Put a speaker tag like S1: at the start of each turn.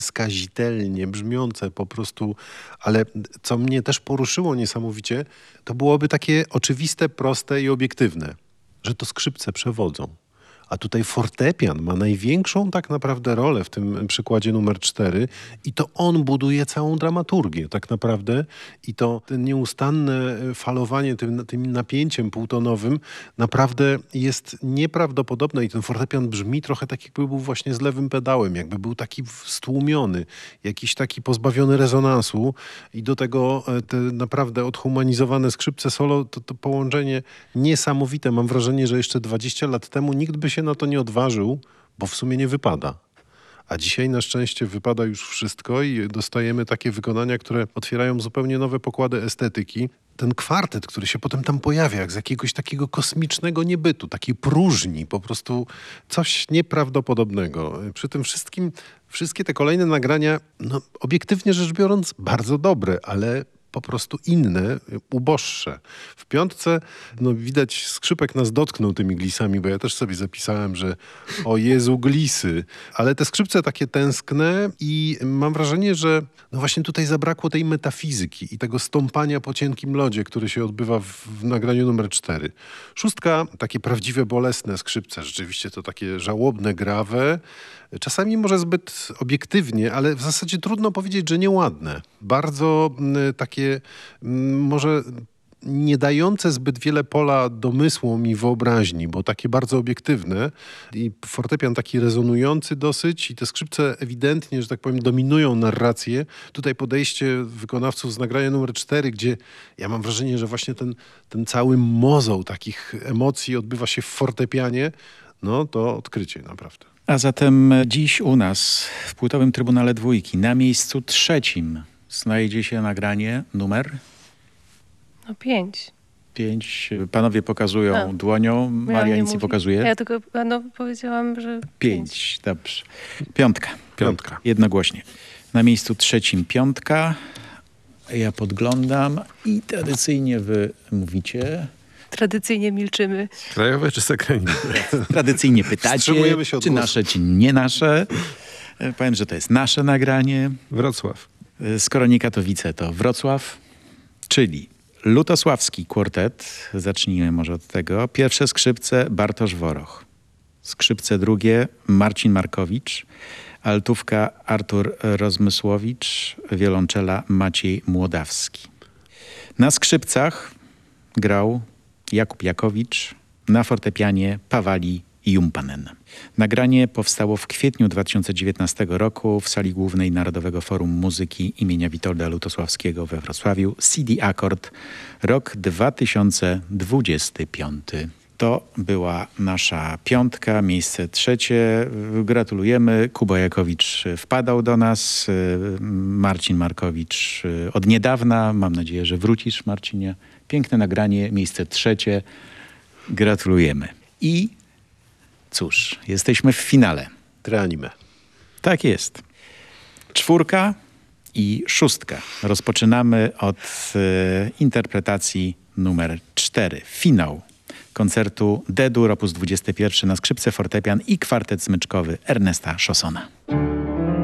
S1: skazitelnie brzmiące po prostu, ale co mnie też poruszyło niesamowicie, to byłoby takie oczywiste, proste i obiektywne, że to skrzypce przewodzą. A tutaj fortepian ma największą tak naprawdę rolę w tym przykładzie numer 4 i to on buduje całą dramaturgię tak naprawdę i to nieustanne falowanie tym napięciem półtonowym naprawdę jest nieprawdopodobne i ten fortepian brzmi trochę tak, jakby był właśnie z lewym pedałem, jakby był taki stłumiony, jakiś taki pozbawiony rezonansu i do tego te naprawdę odhumanizowane skrzypce solo, to połączenie niesamowite. Mam wrażenie, że jeszcze 20 lat temu nikt by się na to nie odważył, bo w sumie nie wypada. A dzisiaj na szczęście wypada już wszystko i dostajemy takie wykonania, które otwierają zupełnie nowe pokłady estetyki. Ten kwartet, który się potem tam pojawia, jak z jakiegoś takiego kosmicznego niebytu, takiej próżni, po prostu coś nieprawdopodobnego. Przy tym wszystkim, wszystkie te kolejne nagrania, no obiektywnie rzecz biorąc, bardzo dobre, ale po prostu inne, uboższe. W piątce, no widać, skrzypek nas dotknął tymi glisami, bo ja też sobie zapisałem, że o Jezu, glisy. Ale te skrzypce takie tęskne i mam wrażenie, że no właśnie tutaj zabrakło tej metafizyki i tego stąpania po cienkim lodzie, który się odbywa w nagraniu numer 4. Szóstka, takie prawdziwe, bolesne skrzypce, rzeczywiście to takie żałobne, grawe, czasami może zbyt obiektywnie, ale w zasadzie trudno powiedzieć, że nieładne. Bardzo takie może nie dające zbyt wiele pola domysłom i wyobraźni, bo takie bardzo obiektywne i fortepian taki rezonujący dosyć i te skrzypce ewidentnie, że tak powiem, dominują narrację. Tutaj podejście wykonawców z nagrania numer 4, gdzie ja mam wrażenie, że właśnie ten cały mozoł takich emocji odbywa się w fortepianie, no to odkrycie naprawdę.
S2: A zatem dziś u nas w Płytowym Trybunale Dwójki na miejscu 3 znajdzie się nagranie numer?
S3: No 5.
S2: 5. Panowie pokazują dłonią, Maria nic nie pokazuje.
S3: Ja tylko powiedziałam, że
S2: 5. Dobrze. Piątka.
S1: Piątka.
S2: Jednogłośnie. Na miejscu 3 piątka. Ja podglądam i tradycyjnie wy mówicie...
S3: Tradycyjnie milczymy.
S1: Krajowe czy zagraniczne?
S2: Tradycyjnie pytacie, czy
S1: głosu.
S2: nasze, czy nie nasze. Powiem, że to jest nasze nagranie.
S1: Wrocław.
S2: Skoro nie Katowice, to Wrocław, czyli Lutosławski Kwartet. Zacznijmy może od tego. Pierwsze skrzypce Bartosz Woroch. Skrzypce drugie Marcin Markowicz. Altówka Artur Rozmysłowicz. Wiolonczela Maciej Młodawski. Na skrzypcach grał Jakub Jakowicz, na fortepianie Pawali Jumpanen. Nagranie powstało w kwietniu 2019 roku w sali głównej Narodowego Forum Muzyki imienia Witolda Lutosławskiego we Wrocławiu. CD Akord, rok 2025. To była nasza piątka, miejsce 3. Gratulujemy. Kuba Jakowicz wpadał do nas. Marcin Markowicz od niedawna. Mam nadzieję, że wrócisz, Marcinie. Piękne nagranie, miejsce 3. Gratulujemy. I cóż, jesteśmy w finale.
S1: Treanime.
S2: Tak jest. 4 i 6. Rozpoczynamy od interpretacji numer 4. Finał koncertu D-dur op. 21 na skrzypce, fortepian i kwartet smyczkowy Ernesta Chaussona.